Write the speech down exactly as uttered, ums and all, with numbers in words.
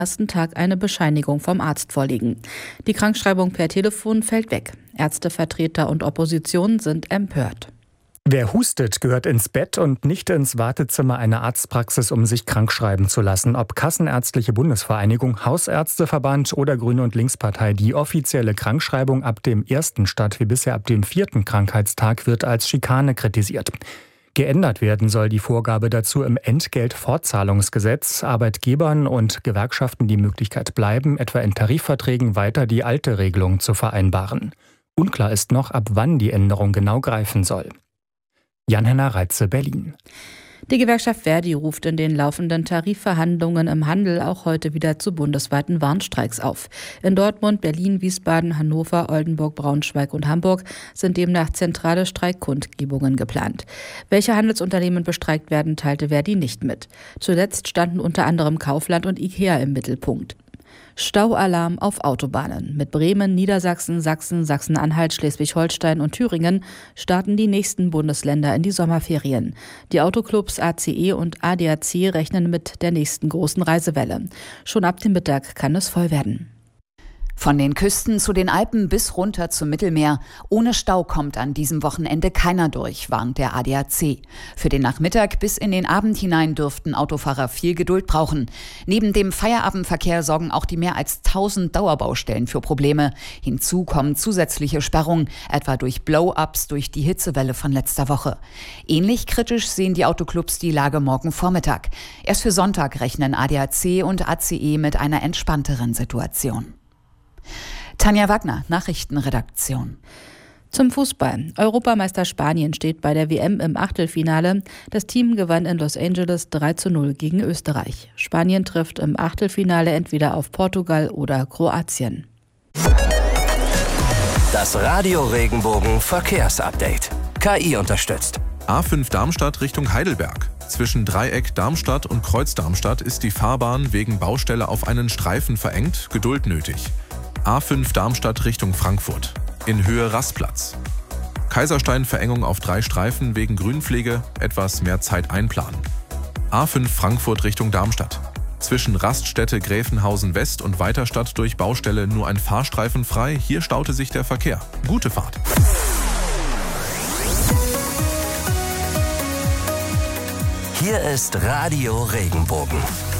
ersten Tag eine Bescheinigung vom Arzt vorlegen. Die Krankschreibung per Telefon fällt weg. Ärztevertreter und Opposition sind empört. Wer hustet, gehört ins Bett und nicht ins Wartezimmer einer Arztpraxis, um sich krankschreiben zu lassen. Ob Kassenärztliche Bundesvereinigung, Hausärzteverband oder Grüne- und Linkspartei, die offizielle Krankschreibung ab dem ersten statt wie bisher ab dem vierten Krankheitstag wird als Schikane kritisiert. Geändert werden soll die Vorgabe dazu im Entgeltfortzahlungsgesetz. Arbeitgebern und Gewerkschaften die Möglichkeit bleiben, etwa in Tarifverträgen weiter die alte Regelung zu vereinbaren. Unklar ist noch, ab wann die Änderung genau greifen soll. Jan-Henner Reitze, Berlin. Die Gewerkschaft Verdi ruft in den laufenden Tarifverhandlungen im Handel auch heute wieder zu bundesweiten Warnstreiks auf. In Dortmund, Berlin, Wiesbaden, Hannover, Oldenburg, Braunschweig und Hamburg sind demnach zentrale Streikkundgebungen geplant. Welche Handelsunternehmen bestreikt werden, teilte Verdi nicht mit. Zuletzt standen unter anderem Kaufland und IKEA im Mittelpunkt. Staualarm auf Autobahnen. Mit Bremen, Niedersachsen, Sachsen, Sachsen-Anhalt, Schleswig-Holstein und Thüringen starten die nächsten Bundesländer in die Sommerferien. Die Autoclubs A C E und A D A C rechnen mit der nächsten großen Reisewelle. Schon ab dem Mittag kann es voll werden. Von den Küsten zu den Alpen bis runter zum Mittelmeer. Ohne Stau kommt an diesem Wochenende keiner durch, warnt der A D A C. Für den Nachmittag bis in den Abend hinein dürften Autofahrer viel Geduld brauchen. Neben dem Feierabendverkehr sorgen auch die mehr als tausend Dauerbaustellen für Probleme. Hinzu kommen zusätzliche Sperrungen, etwa durch Blow-ups durch die Hitzewelle von letzter Woche. Ähnlich kritisch sehen die Autoclubs die Lage morgen Vormittag. Erst für Sonntag rechnen A D A C und A C E mit einer entspannteren Situation. Tanja Wagner, Nachrichtenredaktion. Zum Fußball. Europameister Spanien steht bei der W M im Achtelfinale. Das Team gewann in Los Angeles drei zu null gegen Österreich. Spanien trifft im Achtelfinale entweder auf Portugal oder Kroatien. Das Radio Regenbogen Verkehrsupdate. K I unterstützt. A fünf Darmstadt Richtung Heidelberg. Zwischen Dreieck Darmstadt und Kreuz Darmstadt ist die Fahrbahn wegen Baustelle auf einen Streifen verengt. Geduld nötig. A fünf Darmstadt Richtung Frankfurt. In Höhe Rastplatz. Kaiserstein Verengung auf drei Streifen wegen Grünpflege. Etwas mehr Zeit einplanen. A fünf Frankfurt Richtung Darmstadt. Zwischen Raststätte Gräfenhausen West und Weiterstadt durch Baustelle nur ein Fahrstreifen frei. Hier staute sich der Verkehr. Gute Fahrt. Hier ist Radio Regenbogen.